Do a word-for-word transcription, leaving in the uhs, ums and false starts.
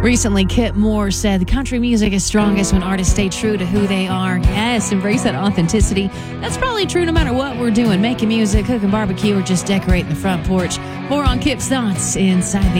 Recently, Kip Moore said the country music is strongest when artists stay true to who they are. Yes, embrace that authenticity. That's probably true no matter what we're doing, making music, cooking barbecue, or just decorating the front porch. More on Kip's thoughts inside the